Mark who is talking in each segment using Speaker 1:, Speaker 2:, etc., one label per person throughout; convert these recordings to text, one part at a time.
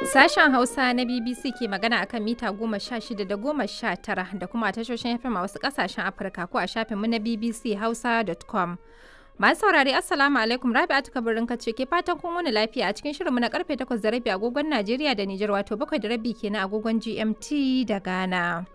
Speaker 1: Sashen Hausa na BBC ke magana akan mita 16 da 19 da kuma tashoshin FM a wasu kasashen Afirka ko a shafinmu na bbchausa.com. Masu saurari Assalamu alaikum Rabi'atu Kabirin ce ke fatan kun wani lafiya a cikin shirinmu na karfe 8:30 agogon Najeriya da Nijar wato 7:30 kenan agogon GMT da Ghana.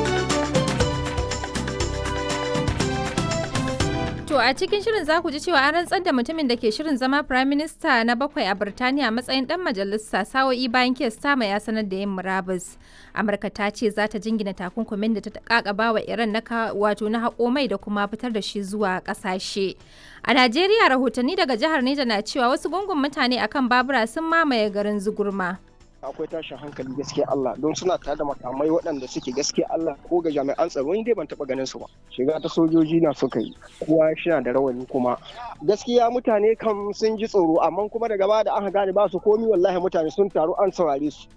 Speaker 1: To a cikin shirin za ku ji cewa an rantsar da mutumin da ke shirin zama Prime Minister na 7 a Birtaniya matsayin dan majalisa sa'o'i bayan Keir Starmer ya sanar da yin murabus. Amurka ta ce za ta jingina takunkumin da ta kakaba wa Iran na haƙo mai da kuma fitar da shi zuwa ƙasashe. A Najeriya rahotanni daga jihar Neja na cewa wasu gungun mutane akan babura sun mamaye garin Zugurma.
Speaker 2: Akwai tashin hankali gaskiya Allah don suna tare da makamai waɗanda suke gaskiya Allah ko ga jami'an tsaro dai ban taɓa ganin su ba shiga ta sojoji na suka yi kowa shina da rawani kuma gaskiya mutane kam sun ji tsoro amma kuma daga baya da aka gane ba su komi wallahi mutane sun taru an saurare su.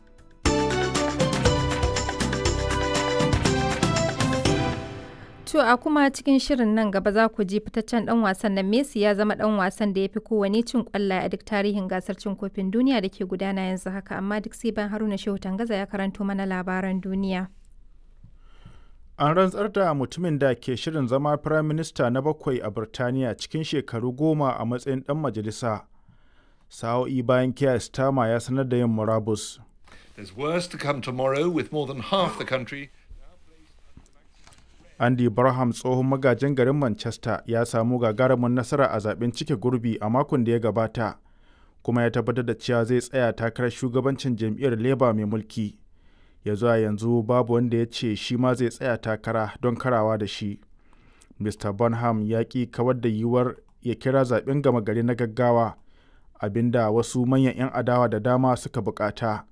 Speaker 1: To a kuma cikin shirin nan gaba za ku ji fitaccen dan wasan nan Messi ya zama dan wasan da ya fi kowane cin kwallaye a duk tarihin gasar cin kofin duniya da ke gudana yanzu haka amma duk sai ban Haruna Shehu Tangaza ya karanto mana labaran duniya.
Speaker 3: An rantsar da mutumin da ke shirin zama Firayim Minista na 7 a Birtaniya cikin shekaru 10 a matsayin dan majalisa. Sa'o'i bayan Keir Starmer ya sanar da yin murabus.
Speaker 4: There's worse to come tomorrow with more than half the country.
Speaker 3: Andy Barham tsohon magajin garin Manchester ya samu gagarumin nasara a zaben cike gurbi a makon da ya gabata kuma ya tabbatar da cewa zai tsaya takarar shugabancin jam'iyyar Labour mai mulki. Ya zuwa yanzu babu wanda ya ce shi ma zai tsaya takara don karawa da shi. Mr. Barham ya ƙi kawar da yiwuwar ya kira zaben gama gari na gaggawa abinda wasu manyan 'yan adawa da dama suka bukata.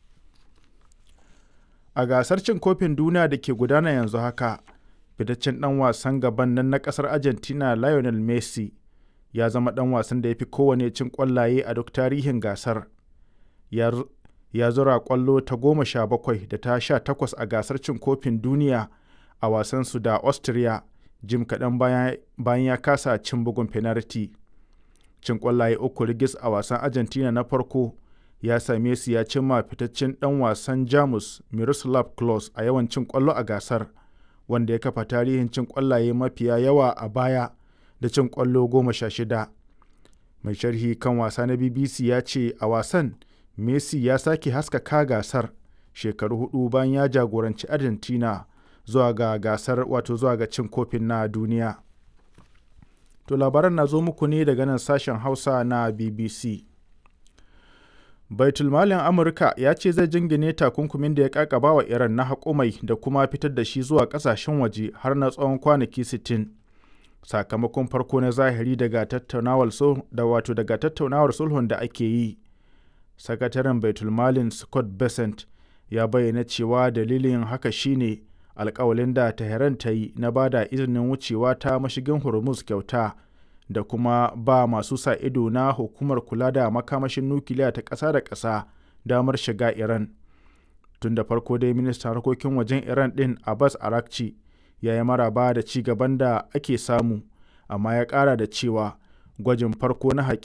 Speaker 3: A gasar cin kofin duniya da ke gudana yanzu haka, fitaccen dan wasan gaban nan na kasar Argentina Lionel Messi ya zama dan wasan da ya fi kowane cin kwallaye a duk tarihin gasar. Ya zura kwallo ta 17 da ta 18 a gasar cin kofin duniya a wasansu da Austria jim kaɗan bayan ya kasa cin bugun penalty. Cin kwallaye 3 rigis a wasan Argentina na farko ya same su ya cimma fitaccen dan wasan Jamus Miroslav Klose a yawan cin kwallo a gasar, wanda ya kafa tarihin cin kwallaye mafiya yawa a baya da cin kwallo 16. Mai sharhi kan wasa na BBC ya ce a wasan Messi ya sake haskaka gasar shekaru 4 bayan ya jagoranci Argentina zuwa ga gasar zuwa ga cin kofin na duniya. To labaran na zo muku ne daga nan sashen Hausa na BBC. Baitulmalin Amurka ya ce zai jingine takunkumin da ya kakaba wa Iran na haƙo mai da kuma fitar da shi zuwa ƙasashen waje har na tsawon kwanaki 60. Sakamakon farko na zahiri daga tattaunawar sulhun da ake yi. Sakataren Baitulmalin Scott Bessent ya bayyana cewa dalilin haka shine alƙawalin da Tehran ta yi na bada izinin wucewa ta mashigin Hormuz kyauta da kuma ba masu sa ido na hukumar kula da makamashin nukiliya ta ƙasa da ƙasa damar shiga Iran. Tun da farko dai ministan harkokin wajen Iran ɗin Abbas Araghchi ya yi maraba da ci gaban da ake samu, amma ya ƙara da cewa gwajin farko na